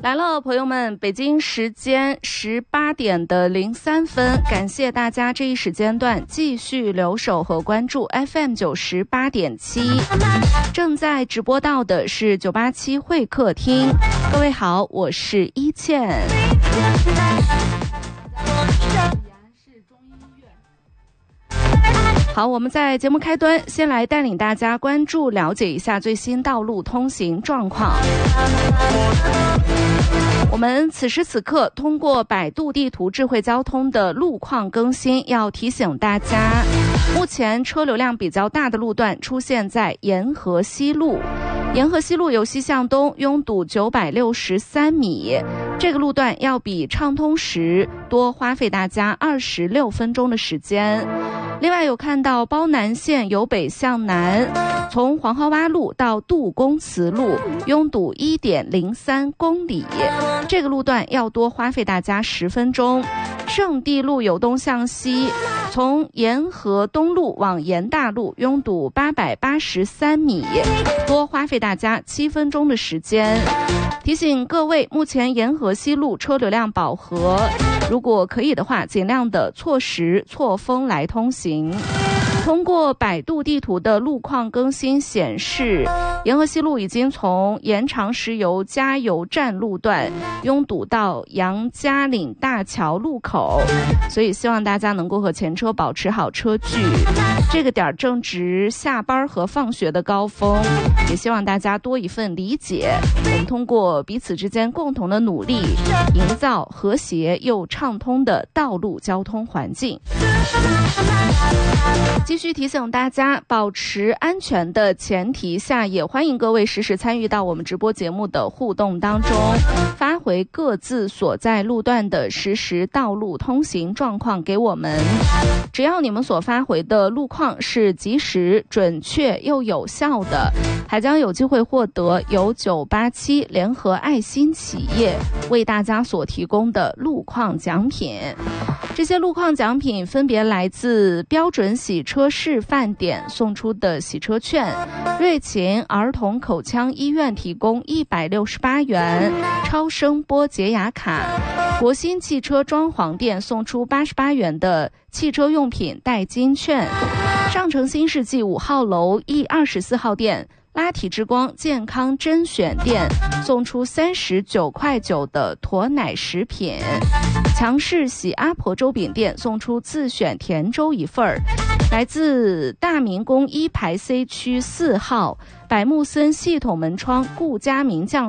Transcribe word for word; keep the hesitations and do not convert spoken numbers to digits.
来了，朋友们，北京时间十八点的零三分，感谢大家这一时间段继续留守和关注 F M 九十八点七，正在直播到的是九八七会客厅。各位好，我是一倩。好，我们在节目开端先来带领大家关注了解一下最新道路通行状况。我们此时此刻通过百度地图智慧交通的路况更新，要提醒大家，目前车流量比较大的路段出现在沿河西路。沿河西路由西向东拥堵九百六十三米，这个路段要比畅通时多花费大家二十六分钟的时间。另外有看到包南线由北向南，从黄河洼路到杜公祠路拥堵 一点零三公里，这个路段要多花费大家十分钟。圣地路由东向西，从沿河东路往沿大路拥堵八百八十三米，多花费大家七分钟的时间。提醒各位，目前沿河西路车流量饱和，如果可以的话，尽量的错时错峰来通行。通过百度地图的路况更新显示，沿河西路已经从延长石油加油站路段拥堵到杨家岭大桥路口，所以希望大家能够和前车保持好车距。这个点正值下班和放学的高峰，也希望大家多一份理解。我们通过彼此之间共同的努力，营造和谐又畅通的道路交通环境。继续提醒大家，保持安全的前提下，也欢迎各位实时参与到我们直播节目的互动当中，发回各自所在路段的实时道路通行状况给我们。只要你们所发回的路况是及时、准确又有效的，还将有机会获得由九八七联合爱心企业为大家所提供的路况奖品。这些路况奖品分别来自标准洗车示范点送出的洗车券，瑞琴儿童口腔医院提供一百六十八元超声波洁牙卡，国新汽车装潢店送出八十八元的汽车用品代金券，上城新世纪五号楼 E 二十四号店拉体之光健康甄选店送出三十九块九的驼奶食品，强势喜阿婆粥饼店送出自选甜粥一份儿，来自大明宫一排 C 区四号百木森系统门窗顾家名匠